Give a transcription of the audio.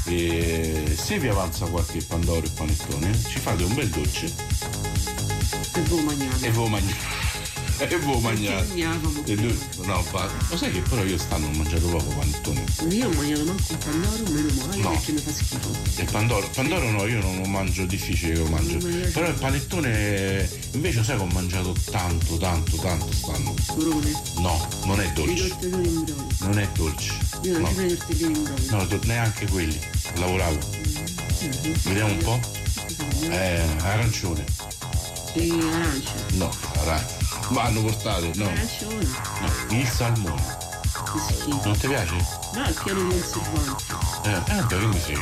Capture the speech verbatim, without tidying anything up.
E se vi avanza qualche pandoro e panettone, ci fate un bel dolce e voi mangiate. E voi mangiate. E voi mangiate. E lui, no, ma sai che però io stanno ho mangiato poco panettone. Io ho mangiato manco un pandoro, meno male, no. Perché mi fa schifo. Il pandoro, pandoro no, io non lo mangio, difficile che lo mangio. Però il panettone invece sai che ho mangiato tanto, tanto, tanto stanno. Corone? No, non è dolce. I tortellini in brodo. Non è dolce. Io non no. ci prendo i tortellini in brodo. No, to- neanche quelli. Lavoravo. Mm-hmm. Vediamo un po'. Eh, arancione. E arancia. No, arancia. Vanno portate, no. Arancione. No, il salmone. Che schifo. Non ti piace? No, il piano conservante. Eh, eh, beh, che mi sei?